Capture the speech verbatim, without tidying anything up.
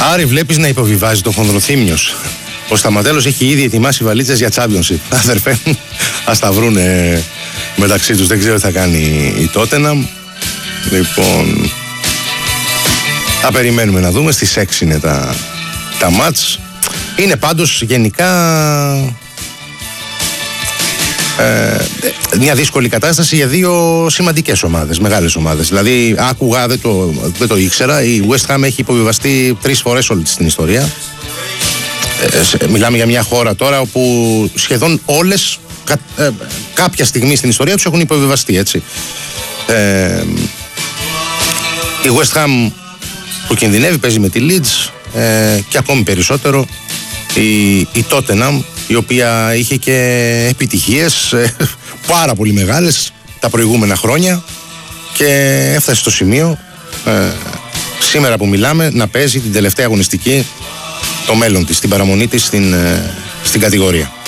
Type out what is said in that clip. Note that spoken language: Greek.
Άρη, βλέπεις να υποβιβάζει το Χονδροθύμιος. Ο Σταματέλος έχει ήδη ετοιμάσει βαλίτσες για Championship. Αδερφέ μου, ας τα βρούνε μεταξύ τους. Δεν ξέρω τι θα κάνει η Tottenham. Λοιπόν, θα περιμένουμε να δούμε. Στις έξι είναι τα, τα μάτς. Είναι πάντως γενικά ε, μια δύσκολη κατάσταση για δύο σημαντικές ομάδες, μεγάλες ομάδες. Δηλαδή, άκουγα, δεν το, δεν το ήξερα, η West Ham έχει υποβιβαστεί τρεις φορές όλη της την ιστορία. Ε, μιλάμε για μια χώρα τώρα όπου σχεδόν όλες κα, ε, κάποια στιγμή στην ιστορία τους έχουν υποβιβαστεί, έτσι. Ε, η West Ham που κινδυνεύει, παίζει με τη Leeds, ε, και ακόμη περισσότερο η, η Tottenham, η οποία είχε και επιτυχίες ε, πάρα πολύ μεγάλες τα προηγούμενα χρόνια και έφτασε στο σημείο ε, σήμερα που μιλάμε να παίζει την τελευταία αγωνιστική, το μέλλον της, την παραμονή της στην, ε, στην κατηγορία.